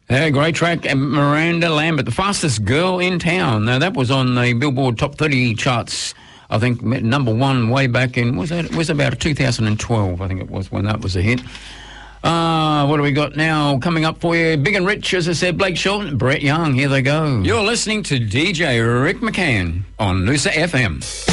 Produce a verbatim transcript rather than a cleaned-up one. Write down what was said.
Yeah, great track. And Miranda Lambert, the fastest girl in town. Now, that was on the Billboard Top thirty charts, I think, number one way back in, was that, it was about two thousand twelve, I think it was, when that was a hit. Uh, what do we got now coming up for you? Big and Rich, as I said, Blake Shelton, Brett Young, here they go. You're listening to D J Rick McCann on Noosa F M.